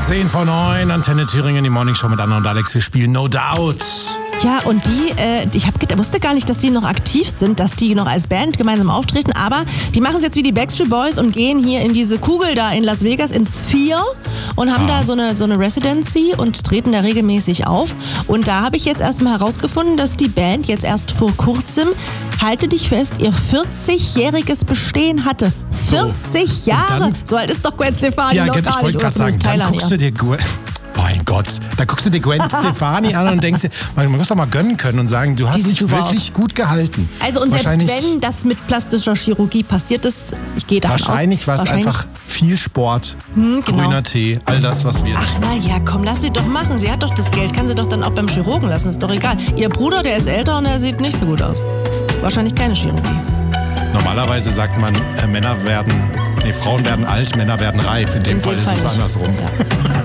10 vor 9, Antenne Thüringen, die Morning Show mit Anna und Alex. Wir spielen No Doubt. Ja, und ich wusste gar nicht, dass die noch aktiv sind, dass die noch als Band gemeinsam auftreten, aber die machen es jetzt wie die Backstreet Boys und gehen hier in diese Kugel da in Las Vegas ins Sphere und haben da so eine Residency und treten da regelmäßig auf. Und da habe ich jetzt erstmal herausgefunden, dass die Band jetzt erst vor kurzem, halte dich fest, ihr 40-jähriges Bestehen hatte. 40 Jahre! So alt ist doch Gwen Stefani noch gar nicht. Ich wollte gerade sagen, dann guckst du dir mein Gott, da guckst du dir Gwen Stefani an und denkst dir, man muss doch mal gönnen können und sagen, du hast dich wirklich gut gehalten. Also und selbst wenn das mit plastischer Chirurgie passiert ist, ich gehe davon aus. Wahrscheinlich war es einfach viel Sport, grüner Tee, all das, was wir... Ach na ja, komm, lass sie doch machen. Sie hat doch das Geld, kann sie doch dann auch beim Chirurgen lassen, ist doch egal. Ihr Bruder, der ist älter und der sieht nicht so gut aus. Wahrscheinlich keine Chirurgie. Normalerweise sagt man, Frauen werden alt, Männer werden reif. In dem Fall ist es andersrum. Ja.